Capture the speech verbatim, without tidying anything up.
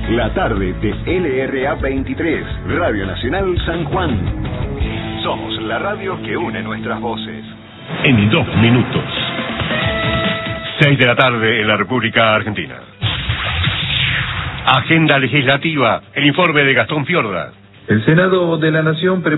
La tarde de L R A veintitrés, Radio Nacional San Juan. Somos la radio que une nuestras voces. En dos minutos. Seis de la tarde en la República Argentina. Agenda legislativa. El informe de Gastón Fiorda. El Senado de la Nación